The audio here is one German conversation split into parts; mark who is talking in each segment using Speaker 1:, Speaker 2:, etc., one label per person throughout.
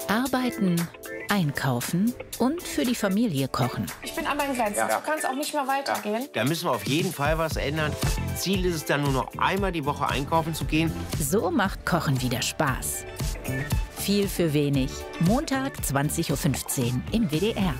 Speaker 1: Arbeiten, einkaufen und für die Familie kochen.
Speaker 2: Ich bin an meinen Grenzen. Ja. Du kannst auch nicht mehr weitergehen.
Speaker 3: Da müssen wir auf jeden Fall was ändern. Ziel ist es dann nur noch einmal die Woche einkaufen zu gehen.
Speaker 1: So macht Kochen wieder Spaß. Viel für wenig. Montag 20:15 Uhr im WDR.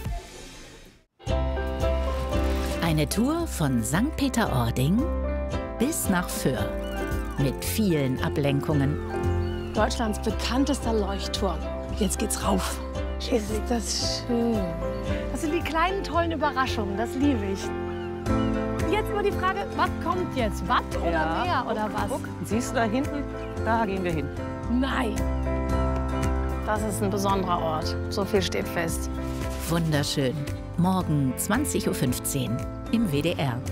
Speaker 1: Eine Tour von St. Peter-Ording bis nach Föhr. Mit vielen Ablenkungen.
Speaker 2: Deutschlands bekanntester Leuchtturm. Jetzt geht's rauf. Ist das schön. Das sind die kleinen, tollen Überraschungen. Das liebe ich. Jetzt nur die Frage, was kommt jetzt? Watt oder Meer oder was?
Speaker 4: Guck, siehst du da hinten? Da gehen wir hin.
Speaker 2: Nein. Das ist ein besonderer Ort. So viel steht fest.
Speaker 1: Wunderschön. Morgen 20:15 Uhr im WDR.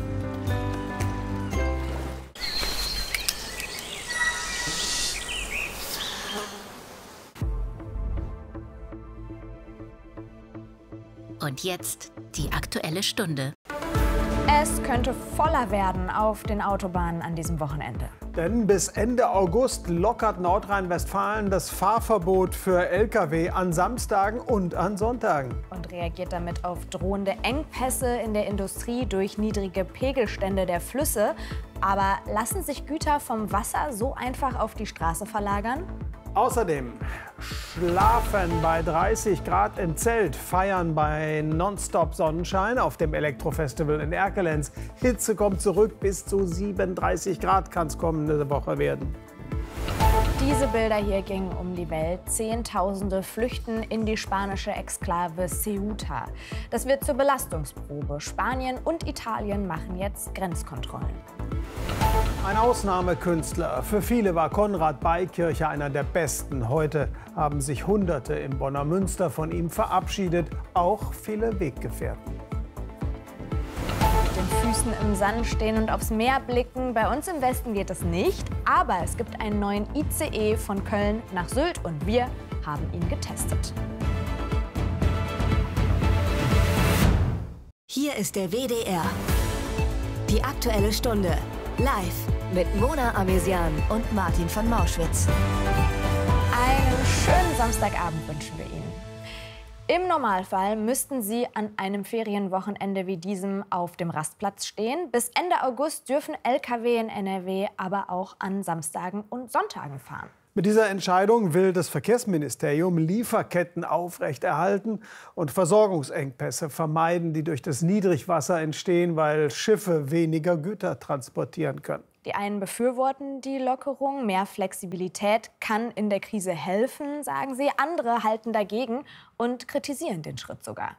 Speaker 1: Und jetzt die Aktuelle Stunde.
Speaker 5: Es könnte voller werden auf den Autobahnen an diesem Wochenende.
Speaker 6: Denn bis Ende August lockert Nordrhein-Westfalen das Fahrverbot für Lkw an Samstagen und an Sonntagen.
Speaker 5: Und reagiert damit auf drohende Engpässe in der Industrie durch niedrige Pegelstände der Flüsse. Aber lassen sich Güter vom Wasser so einfach auf die Straße verlagern?
Speaker 6: Außerdem schlafen bei 30 Grad im Zelt, feiern bei Nonstop-Sonnenschein auf dem Elektrofestival in Erkelenz. Hitze kommt zurück, bis zu 37 Grad kann es kommende Woche werden.
Speaker 5: Diese Bilder hier gingen um die Welt. Zehntausende flüchten in die spanische Exklave Ceuta. Das wird zur Belastungsprobe. Spanien und Italien machen jetzt Grenzkontrollen.
Speaker 6: Ein Ausnahmekünstler. Für viele war Konrad Beikircher einer der besten. Heute haben sich Hunderte im Bonner Münster von ihm verabschiedet, auch viele Weggefährten.
Speaker 5: Mit den Füßen im Sand stehen und aufs Meer blicken. Bei uns im Westen geht es nicht, aber es gibt einen neuen ICE von Köln nach Sylt und wir haben ihn getestet.
Speaker 7: Hier ist der WDR. Die Aktuelle Stunde. Live mit Mona Amesian und Martin von Mauschwitz.
Speaker 5: Einen schönen Samstagabend wünschen wir Ihnen. Im Normalfall müssten Sie an einem Ferienwochenende wie diesem auf dem Rastplatz stehen. Bis Ende August dürfen Lkw in NRW aber auch an Samstagen und Sonntagen fahren.
Speaker 6: Mit dieser Entscheidung will das Verkehrsministerium Lieferketten aufrechterhalten und Versorgungsengpässe vermeiden, die durch das Niedrigwasser entstehen, weil Schiffe weniger Güter transportieren können.
Speaker 5: Die einen befürworten die Lockerung. Mehr Flexibilität kann in der Krise helfen, sagen sie. Andere halten dagegen und kritisieren den Schritt sogar.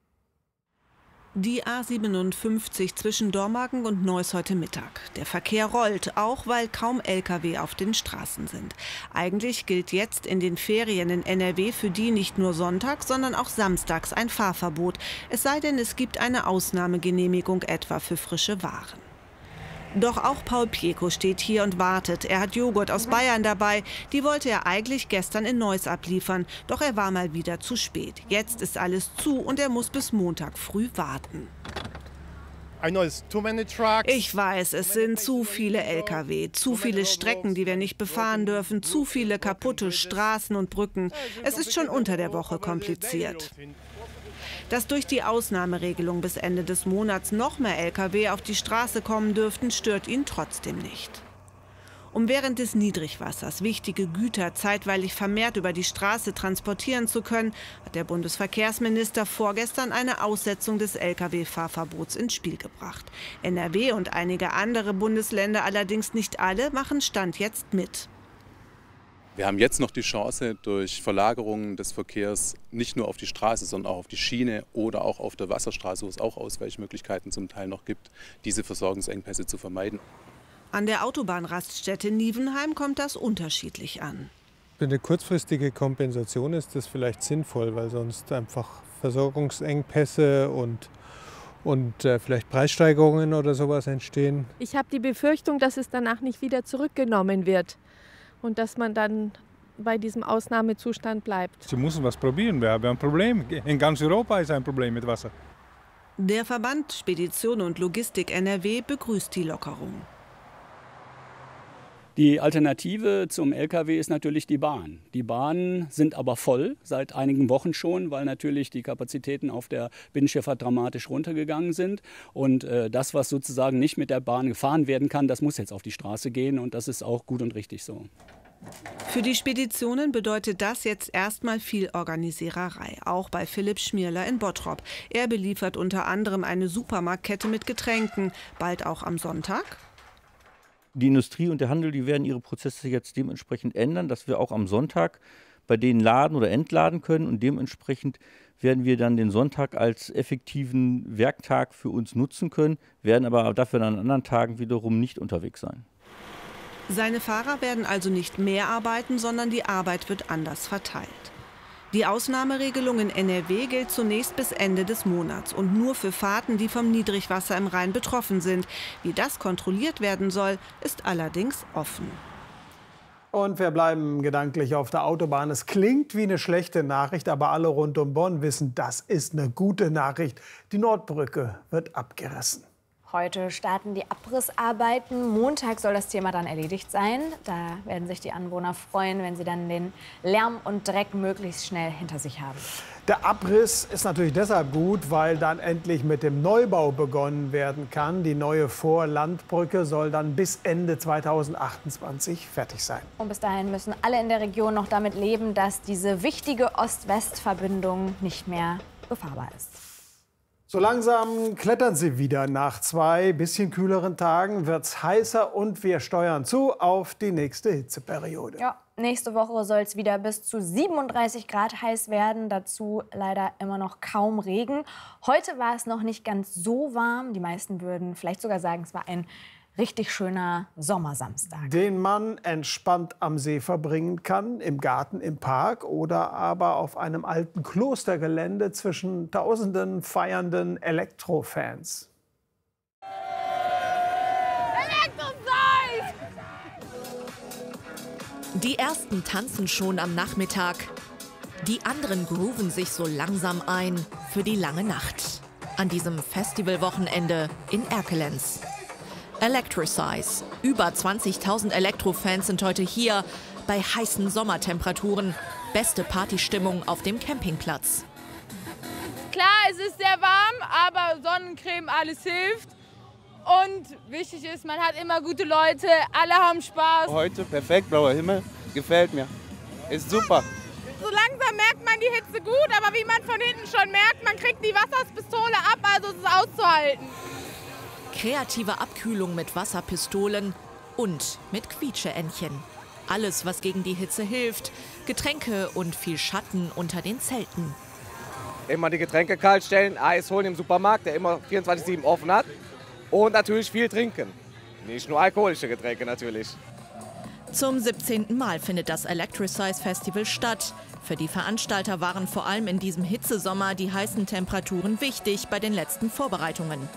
Speaker 8: Die A57 zwischen Dormagen und Neuss heute Mittag. Der Verkehr rollt, auch weil kaum Lkw auf den Straßen sind. Eigentlich gilt jetzt in den Ferien in NRW für die nicht nur sonntags, sondern auch samstags ein Fahrverbot. Es sei denn, es gibt eine Ausnahmegenehmigung etwa für frische Waren. Doch auch Paul Pieko steht hier und wartet. Er hat Joghurt aus Bayern dabei. Die wollte er eigentlich gestern in Neuss abliefern. Doch er war mal wieder zu spät. Jetzt ist alles zu und er muss bis Montag früh warten. Ich weiß, es sind zu viele Lkw, zu viele Strecken, die wir nicht befahren dürfen, zu viele kaputte Straßen und Brücken. Es ist schon unter der Woche kompliziert. Dass durch die Ausnahmeregelung bis Ende des Monats noch mehr Lkw auf die Straße kommen dürften, stört ihn trotzdem nicht. Um während des Niedrigwassers wichtige Güter zeitweilig vermehrt über die Straße transportieren zu können, hat der Bundesverkehrsminister vorgestern eine Aussetzung des Lkw-Fahrverbots ins Spiel gebracht. NRW und einige andere Bundesländer, allerdings nicht alle, machen Stand jetzt mit.
Speaker 9: Wir haben jetzt noch die Chance, durch Verlagerungen des Verkehrs nicht nur auf die Straße, sondern auch auf die Schiene oder auch auf der Wasserstraße, wo es auch Ausweichmöglichkeiten zum Teil noch gibt, diese Versorgungsengpässe zu vermeiden.
Speaker 8: An der Autobahnraststätte Nievenheim kommt das unterschiedlich an.
Speaker 10: Für eine kurzfristige Kompensation ist das vielleicht sinnvoll, weil sonst einfach Versorgungsengpässe und vielleicht Preissteigerungen oder sowas entstehen.
Speaker 11: Ich habe die Befürchtung, dass es danach nicht wieder zurückgenommen wird. Und dass man dann bei diesem Ausnahmezustand bleibt.
Speaker 12: Sie müssen was probieren. Wir haben ein Problem. In ganz Europa ist ein Problem mit Wasser.
Speaker 8: Der Verband Spedition und Logistik NRW begrüßt die Lockerung.
Speaker 13: Die Alternative zum Lkw ist natürlich die Bahn. Die Bahnen sind aber voll seit einigen Wochen schon, weil natürlich die Kapazitäten auf der Binnenschifffahrt dramatisch runtergegangen sind. Und das, was sozusagen nicht mit der Bahn gefahren werden kann, das muss jetzt auf die Straße gehen und das ist auch gut und richtig so.
Speaker 8: Für die Speditionen bedeutet das jetzt erstmal viel Organisiererei, auch bei Philipp Schmierler in Bottrop. Er beliefert unter anderem eine Supermarktkette mit Getränken, bald auch am Sonntag.
Speaker 14: Die Industrie und der Handel, die werden ihre Prozesse jetzt dementsprechend ändern, dass wir auch am Sonntag bei denen laden oder entladen können. Und dementsprechend werden wir dann den Sonntag als effektiven Werktag für uns nutzen können, werden aber dafür dann an anderen Tagen wiederum nicht unterwegs sein.
Speaker 8: Seine Fahrer werden also nicht mehr arbeiten, sondern die Arbeit wird anders verteilt. Die Ausnahmeregelung in NRW gilt zunächst bis Ende des Monats und nur für Fahrten, die vom Niedrigwasser im Rhein betroffen sind. Wie das kontrolliert werden soll, ist allerdings offen.
Speaker 6: Und wir bleiben gedanklich auf der Autobahn. Es klingt wie eine schlechte Nachricht, aber alle rund um Bonn wissen, das ist eine gute Nachricht. Die Nordbrücke wird abgerissen.
Speaker 5: Heute starten die Abrissarbeiten. Montag soll das Thema dann erledigt sein. Da werden sich die Anwohner freuen, wenn sie dann den Lärm und Dreck möglichst schnell hinter sich haben.
Speaker 6: Der Abriss ist natürlich deshalb gut, weil dann endlich mit dem Neubau begonnen werden kann. Die neue Vorlandbrücke soll dann bis Ende 2028 fertig sein.
Speaker 5: Und bis dahin müssen alle in der Region noch damit leben, dass diese wichtige Ost-West-Verbindung nicht mehr befahrbar ist.
Speaker 6: So langsam klettern sie wieder. Nach 2 bisschen kühleren Tagen wird es heißer und wir steuern zu auf die nächste Hitzeperiode.
Speaker 5: Ja, nächste Woche soll es wieder bis zu 37 Grad heiß werden. Dazu leider immer noch kaum Regen. Heute war es noch nicht ganz so warm. Die meisten würden vielleicht sogar sagen, es war ein richtig schöner Sommersamstag.
Speaker 6: Den man entspannt am See verbringen kann, im Garten, im Park oder aber auf einem alten Klostergelände zwischen tausenden feiernden Elektrofans.
Speaker 15: Die ersten tanzen schon am Nachmittag. Die anderen grooven sich so langsam ein für die lange Nacht. An diesem Festivalwochenende in Erkelenz. Electricize. Über 20.000 Elektrofans sind heute hier bei heißen Sommertemperaturen. Beste Partystimmung auf dem Campingplatz.
Speaker 16: Klar, es ist sehr warm, aber Sonnencreme, alles hilft. Und wichtig ist, man hat immer gute Leute, alle haben Spaß.
Speaker 17: Heute perfekt, blauer Himmel, gefällt mir. Ist super.
Speaker 16: So langsam merkt man die Hitze gut, aber wie man von hinten schon merkt, man kriegt die Wasserpistole ab, also es ist auszuhalten.
Speaker 15: Kreative Abkühlung mit Wasserpistolen und mit Quietscheentchen. Alles, was gegen die Hitze hilft. Getränke und viel Schatten unter den Zelten.
Speaker 17: Immer die Getränke kalt stellen, Eis holen im Supermarkt, der immer 24/7 offen hat. Und natürlich viel trinken. Nicht nur alkoholische Getränke natürlich.
Speaker 15: Zum 17. Mal findet das Electricize Festival statt. Für die Veranstalter waren vor allem in diesem Hitzesommer die heißen Temperaturen wichtig bei den letzten Vorbereitungen.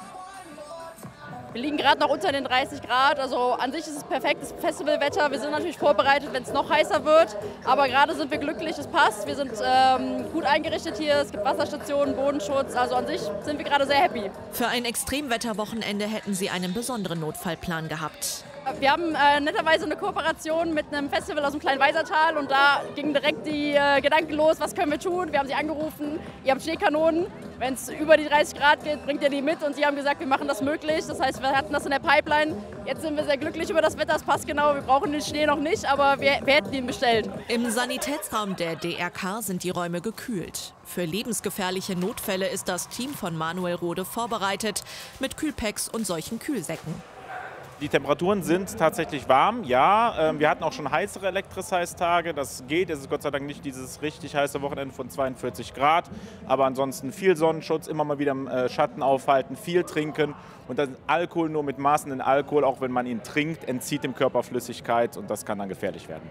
Speaker 18: Wir liegen gerade noch unter den 30 Grad, also an sich ist es perfektes Festivalwetter. Wir sind natürlich vorbereitet, wenn es noch heißer wird, aber gerade sind wir glücklich, es passt. Wir sind gut eingerichtet hier, es gibt Wasserstationen, Bodenschutz, also an sich sind wir gerade sehr happy.
Speaker 15: Für ein Extremwetterwochenende hätten sie einen besonderen Notfallplan gehabt.
Speaker 18: Wir haben netterweise eine Kooperation mit einem Festival aus dem Kleinweisertal und da ging direkt die Gedanken los, was können wir tun? Wir haben sie angerufen, ihr habt Schneekanonen, wenn es über die 30 Grad geht, bringt ihr die mit und sie haben gesagt, wir machen das möglich. Das heißt, wir hatten das in der Pipeline. Jetzt sind wir sehr glücklich über das Wetter, es passt genau, wir brauchen den Schnee noch nicht, aber wir hätten ihn bestellt.
Speaker 15: Im Sanitätsraum der DRK sind die Räume gekühlt. Für lebensgefährliche Notfälle ist das Team von Manuel Rode vorbereitet mit Kühlpacks und solchen Kühlsäcken.
Speaker 19: Die Temperaturen sind tatsächlich warm, ja. Wir hatten auch schon heißere Electricize-Tage, das geht. Es ist Gott sei Dank nicht dieses richtig heiße Wochenende von 42 Grad. Aber ansonsten viel Sonnenschutz, immer mal wieder im Schatten aufhalten, viel trinken. Und dann Alkohol nur mit Maßen in Alkohol, auch wenn man ihn trinkt, entzieht dem Körper Flüssigkeit und das kann dann gefährlich werden.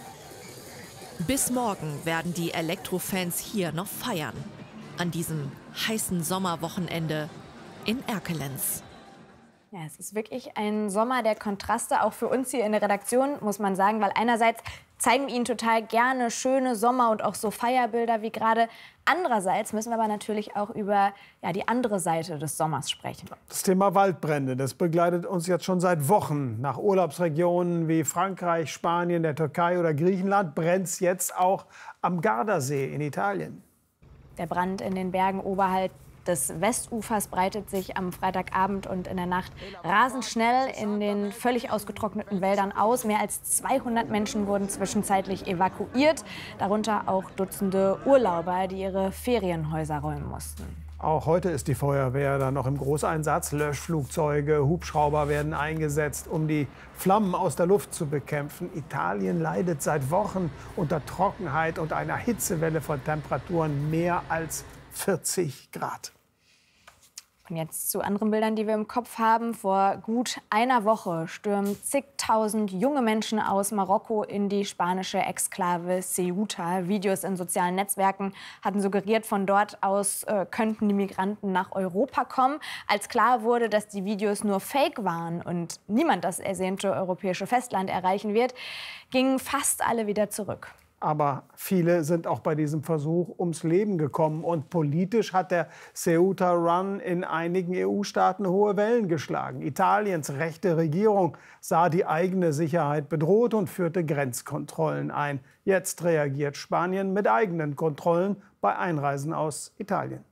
Speaker 15: Bis morgen werden die Elektrofans hier noch feiern. An diesem heißen Sommerwochenende in Erkelenz.
Speaker 5: Ja, es ist wirklich ein Sommer der Kontraste, auch für uns hier in der Redaktion, muss man sagen, weil einerseits zeigen wir Ihnen total gerne schöne Sommer und auch so Feierbilder wie gerade. Andererseits müssen wir aber natürlich auch über die andere Seite des Sommers sprechen.
Speaker 6: Das Thema Waldbrände, das begleitet uns jetzt schon seit Wochen. Nach Urlaubsregionen wie Frankreich, Spanien, der Türkei oder Griechenland brennt es jetzt auch am Gardasee in Italien.
Speaker 5: Der Brand in den Bergen oberhalb des Westufers breitet sich am Freitagabend und in der Nacht rasend schnell in den völlig ausgetrockneten Wäldern aus. Mehr als 200 Menschen wurden zwischenzeitlich evakuiert, darunter auch Dutzende Urlauber, die ihre Ferienhäuser räumen mussten.
Speaker 6: Auch heute ist die Feuerwehr dann noch im Großeinsatz. Löschflugzeuge, Hubschrauber werden eingesetzt, um die Flammen aus der Luft zu bekämpfen. Italien leidet seit Wochen unter Trockenheit und einer Hitzewelle von Temperaturen mehr als 40 Grad.
Speaker 5: Und jetzt zu anderen Bildern, die wir im Kopf haben. Vor gut einer Woche stürmen zigtausend junge Menschen aus Marokko in die spanische Exklave Ceuta. Videos in sozialen Netzwerken hatten suggeriert, von dort aus könnten die Migranten nach Europa kommen. Als klar wurde, dass die Videos nur Fake waren und niemand das ersehnte europäische Festland erreichen wird, gingen fast alle wieder zurück.
Speaker 6: Aber viele sind auch bei diesem Versuch ums Leben gekommen. Und politisch hat der Ceuta-Run in einigen EU-Staaten hohe Wellen geschlagen. Italiens rechte Regierung sah die eigene Sicherheit bedroht und führte Grenzkontrollen ein. Jetzt reagiert Spanien mit eigenen Kontrollen bei Einreisen aus Italien.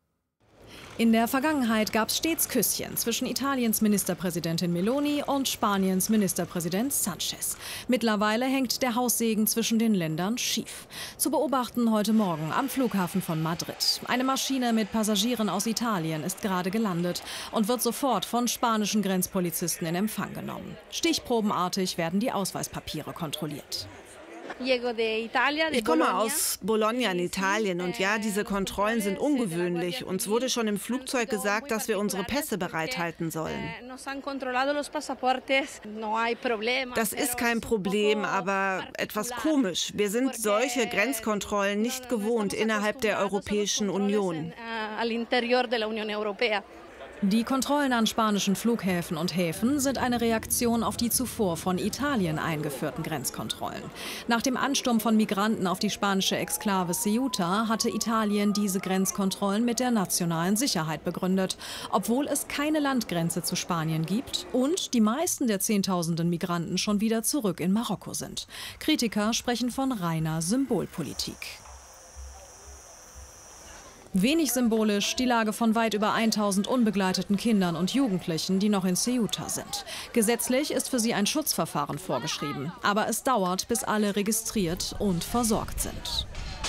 Speaker 20: In der Vergangenheit gab es stets Küsschen zwischen Italiens Ministerpräsidentin Meloni und Spaniens Ministerpräsident Sanchez. Mittlerweile hängt der Haussegen zwischen den Ländern schief. Zu beobachten heute Morgen am Flughafen von Madrid. Eine Maschine mit Passagieren aus Italien ist gerade gelandet und wird sofort von spanischen Grenzpolizisten in Empfang genommen. Stichprobenartig werden die Ausweispapiere kontrolliert.
Speaker 8: Ich komme aus Bologna in Italien und ja, diese Kontrollen sind ungewöhnlich. Uns wurde schon im Flugzeug gesagt, dass wir unsere Pässe bereithalten sollen. Das ist kein Problem, aber etwas komisch. Wir sind solche Grenzkontrollen nicht gewohnt innerhalb der Europäischen Union.
Speaker 20: Die Kontrollen an spanischen Flughäfen und Häfen sind eine Reaktion auf die zuvor von Italien eingeführten Grenzkontrollen. Nach dem Ansturm von Migranten auf die spanische Exklave Ceuta hatte Italien diese Grenzkontrollen mit der nationalen Sicherheit begründet, obwohl es keine Landgrenze zu Spanien gibt und die meisten der Zehntausenden Migranten schon wieder zurück in Marokko sind. Kritiker sprechen von reiner Symbolpolitik. Wenig symbolisch die Lage von weit über 1000 unbegleiteten Kindern und Jugendlichen, die noch in Ceuta sind. Gesetzlich ist für sie ein Schutzverfahren vorgeschrieben. Aber es dauert, bis alle registriert und versorgt sind.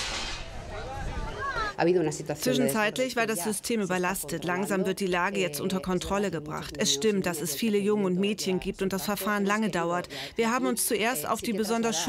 Speaker 8: Zwischenzeitlich war das System überlastet. Langsam wird die Lage jetzt unter Kontrolle gebracht. Es stimmt, dass es viele Junge und Mädchen gibt und das Verfahren lange dauert. Wir haben uns zuerst auf die besonders